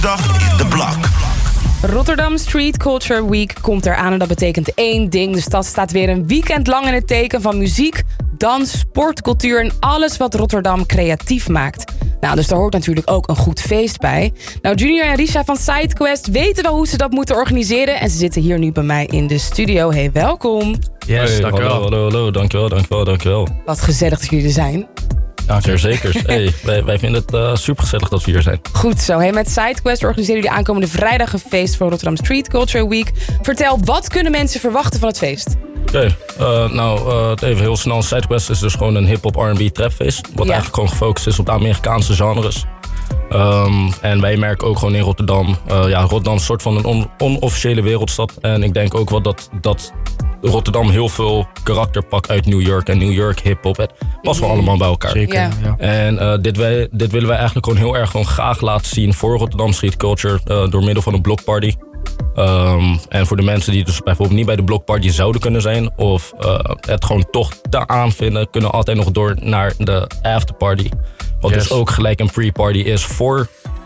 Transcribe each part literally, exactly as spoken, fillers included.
Dag in de Blok. Rotterdam Street Culture Week komt eraan en dat betekent één ding. De stad staat weer een weekend lang in het teken van muziek, dans, sport, cultuur en alles wat Rotterdam creatief maakt. Nou, dus daar hoort natuurlijk ook een goed feest bij. Nou, Junior en Risha van SideQuest weten wel hoe ze dat moeten organiseren en ze zitten hier nu bij mij in de studio. Hey, welkom. Yes, hey, dankjewel. Hallo, hallo, hallo, dankjewel, dankjewel, dankjewel. Wat gezellig dat jullie er zijn. Zeker, zeker. Hey, wij, wij vinden het uh, super gezellig dat we hier zijn. Goed zo. Hey, met SideQuest organiseren jullie aankomende vrijdag een feest voor Rotterdam Street Culture Week. Vertel, wat kunnen mensen verwachten van het feest? Oké, okay, uh, nou uh, even heel snel. SideQuest is dus gewoon een hip-hop R en B trapfeest. Wat ja. eigenlijk gewoon gefocust is op de Amerikaanse genres. Um, en wij merken ook gewoon in Rotterdam. Uh, ja, Rotterdam is een soort van een on- onofficiële wereldstad. En ik denk ook wel dat, dat Rotterdam heel veel karakter pakt uit New York. En New York, hip-hop, het past wel allemaal bij elkaar. Zeker, ja. Ja. En uh, dit, wij, dit willen wij eigenlijk gewoon heel erg gewoon graag laten zien voor Rotterdam Street Culture. Uh, door middel van een blockparty. Um, en voor de mensen die dus bijvoorbeeld niet bij de blockparty zouden kunnen zijn. Of uh, het gewoon toch te aanvinden. Kunnen altijd nog door naar de afterparty. Wat yes. dus ook gelijk een pre-party is voor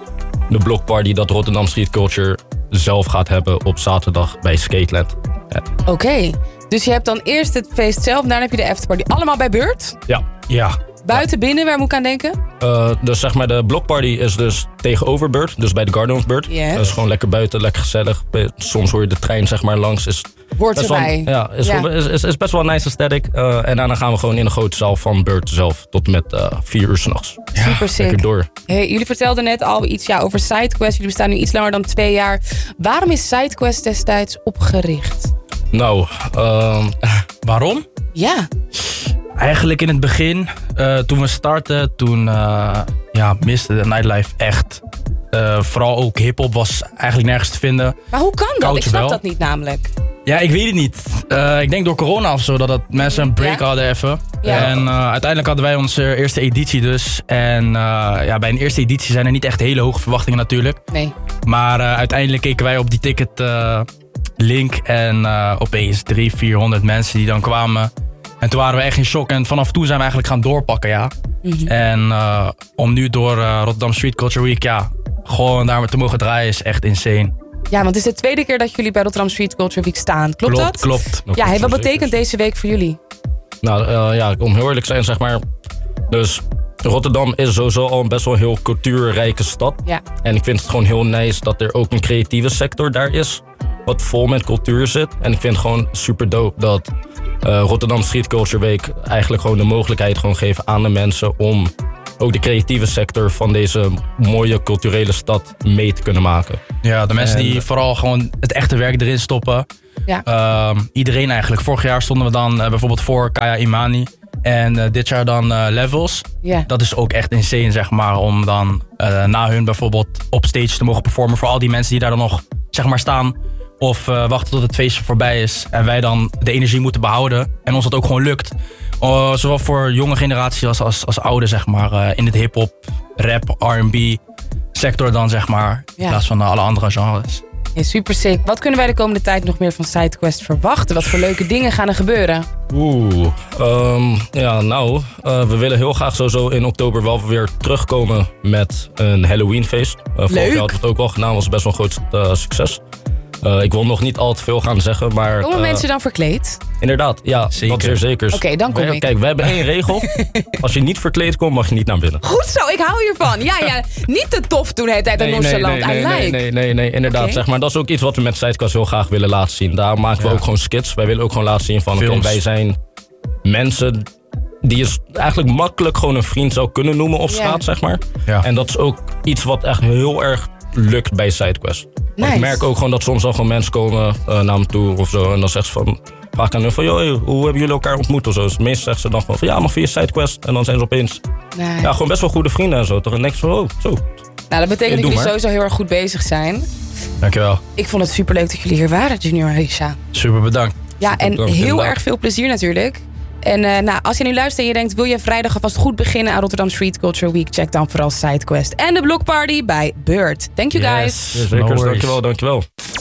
de blockparty dat Rotterdam Street Culture zelf gaat hebben op zaterdag bij Skateland. Ja. Oké, okay. Dus je hebt dan eerst het feest zelf, daarna heb je de afterparty. Allemaal bij beurt? Ja. ja. Buiten, ja. Binnen, waar moet ik aan denken? Uh, dus zeg maar, de blockparty is dus tegenover beurt, dus bij de Garden of Beurt. Yes. Dat is gewoon lekker buiten, lekker gezellig. Soms hoor je de trein zeg maar langs. Is Hoort erbij. Wel, ja, is, ja. Wel, is, is, is best wel een nice aesthetic. Uh, en daarna gaan we gewoon in de grote zaal van Beurt zelf tot met uh, vier uur 's nachts. Ja, super sick. Lekker door. Hey, jullie vertelden net al iets ja, over SideQuest. Jullie bestaan nu iets langer dan twee jaar. Waarom is SideQuest destijds opgericht? Nou, uh, waarom? Ja. Eigenlijk in het begin, uh, toen we startten, toen uh, ja, miste de nightlife echt. Uh, vooral ook hiphop was eigenlijk nergens te vinden. Maar hoe kan dat? Koutje ik snap wel. dat niet namelijk. Ja, ik weet het niet. Uh, ik denk door corona of zo, dat, dat mensen een break ja. hadden even. Ja. En uh, uiteindelijk hadden wij onze eerste editie dus. En uh, ja, bij een eerste editie zijn er niet echt hele hoge verwachtingen natuurlijk. Nee. Maar uh, uiteindelijk keken wij op die ticket uh, link en uh, opeens driehonderd, vierhonderd mensen die dan kwamen. En toen waren we echt in shock. En vanaf toen zijn we eigenlijk gaan doorpakken, ja. Mm-hmm. En uh, om nu door uh, Rotterdam Street Culture Week, ja, gewoon daar te mogen draaien is echt insane. Ja, want het is de tweede keer dat jullie bij Rotterdam Street Culture Week staan. Klopt, klopt dat? Klopt, klopt. Ja, hey, wat betekent deze week voor jullie? Nou, uh, ja, om heel eerlijk te zijn, zeg maar. Dus Rotterdam is sowieso al een best wel een heel cultuurrijke stad. Ja. En ik vind het gewoon heel nice dat er ook een creatieve sector daar is. Wat vol met cultuur zit. En ik vind het gewoon super dope dat uh, Rotterdam Street Culture Week eigenlijk gewoon de mogelijkheid gewoon geven aan de mensen om ook de creatieve sector van deze mooie culturele stad mee te kunnen maken. Ja, de mensen en, die vooral gewoon het echte werk erin stoppen. Ja. Uh, iedereen eigenlijk. Vorig jaar stonden we dan uh, bijvoorbeeld voor Kaya Imani. En uh, dit jaar dan uh, Levels. Yeah. Dat is ook echt insane, zeg maar. Om dan uh, na hun bijvoorbeeld op stage te mogen performen. Voor al die mensen die daar dan nog, zeg maar, staan. Of uh, wachten tot het feestje voorbij is. En wij dan de energie moeten behouden. En ons dat ook gewoon lukt. Uh, zowel voor jonge generatie als, als, als oude, zeg maar. Uh, in het hip-hop, rap, R en B sector dan, zeg maar. Ja. In plaats van uh, alle andere genres. Ja, super sick. Wat kunnen wij de komende tijd nog meer van SideQuest verwachten? Wat voor leuke dingen gaan er gebeuren? Oeh, um, ja nou, uh, we willen heel graag sowieso in oktober wel weer terugkomen met een Halloweenfeest. Uh, vorig jaar hadden we het ook al gedaan, was best wel een groot uh, succes. Uh, ik wil nog niet al te veel gaan zeggen, maar... Komen uh, mensen dan verkleed? Inderdaad, ja, zeker. Dat is zeker. Oké, okay, dan kom we, ik. Kijk, we hebben één regel. Als je niet verkleed komt, mag je niet naar binnen. Goed zo, ik hou hiervan. Ja, ja, niet te tof doen de hele tijd in nee, nonchalant. nee, nee, I nee, like. nee, nee, nee, inderdaad. Okay. Zeg maar, dat is ook iets wat we met SideQuest heel graag willen laten zien. Daar maken we ja. ook gewoon skits. Wij willen ook gewoon laten zien van, okay, wij zijn mensen die je eigenlijk makkelijk gewoon een vriend zou kunnen noemen op straat, ja. zeg maar. Ja. En dat is ook iets wat echt heel erg lukt bij SideQuest. Nice. Ik merk ook gewoon dat soms al gewoon mensen komen uh, naar me toe of zo. En dan zeggen ze van, vraag ik aan hun van, joh, hoe hebben jullie elkaar ontmoet of zo. Dus meestal zeggen ze dan van, ja, maar via SideQuest. En dan zijn ze opeens, nice. ja, gewoon best wel goede vrienden en zo. Toch? En dan denk je van, oh, zo. Nou, dat betekent dat jullie maar. sowieso heel erg goed bezig zijn. Dankjewel. Ik vond het superleuk dat jullie hier waren, Junior en Risha. Super bedankt. Ja, super en bedankt, heel inderdaad. erg veel plezier natuurlijk. En uh, nou, als je nu luistert en je denkt, wil je vrijdag alvast goed beginnen aan Rotterdam Street Culture Week, check dan vooral SideQuest en de Blockparty bij Beurt. Thank you guys. Yes, zeker, no dankjewel, dankjewel.